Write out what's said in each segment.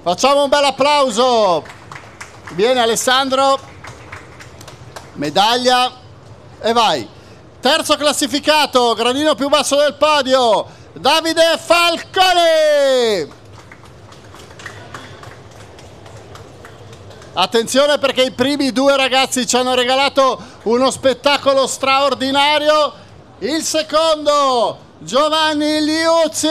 Facciamo un bel applauso. Viene Alessandro, medaglia e vai. Terzo classificato, gradino più basso del podio, Davide Falcone. Attenzione perché i primi due ragazzi ci hanno regalato uno spettacolo straordinario. Il secondo, Giovanni Liuzzi.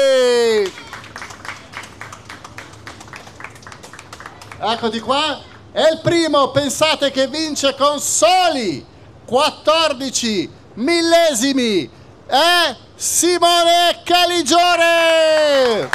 Eccoti qua. E il primo, pensate che vince con soli 14 millesimi, è Simone Caligiore.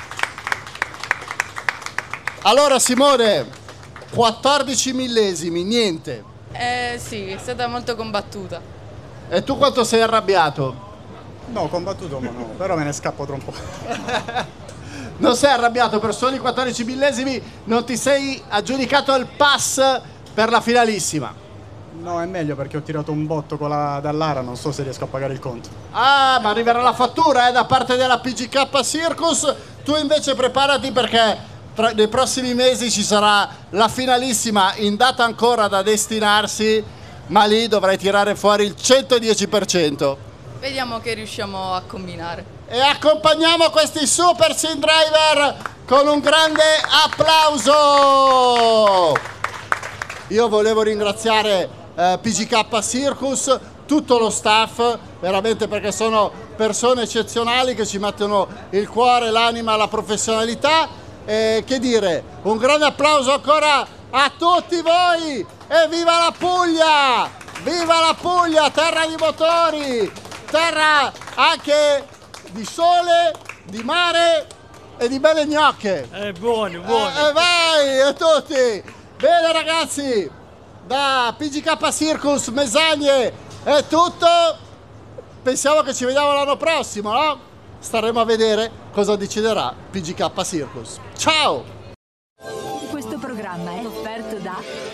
Allora Simone, 14 millesimi, niente. Sì, è stata molto combattuta. E tu quanto sei arrabbiato? No, combattuto no, però me ne scappo tra un po'. Non sei arrabbiato per soli 14 millesimi, non ti sei aggiudicato il pass per la finalissima. No, è meglio perché ho tirato un botto con dall'ara, non so se riesco a pagare il conto. Ah, ma arriverà la fattura da parte della PGK Circus. Tu invece preparati perché nei prossimi mesi ci sarà la finalissima in data ancora da destinarsi, ma lì dovrai tirare fuori il 110%. Vediamo che riusciamo a combinare. E accompagniamo questi Super Sim Driver con un grande applauso. Io volevo ringraziare PGK Circus, tutto lo staff, veramente, perché sono persone eccezionali che ci mettono il cuore, l'anima, la professionalità. Che dire, un grande applauso ancora a tutti voi e viva la Puglia! Viva la Puglia, terra di motori, terra anche di sole, di mare e di belle gnocche. Buoni. Vai a tutti! Bene ragazzi, da PGK Circus Mesagne è tutto. Pensiamo che ci vediamo l'anno prossimo, no? Staremo a vedere cosa deciderà PGK Circus. Ciao! Questo programma è offerto da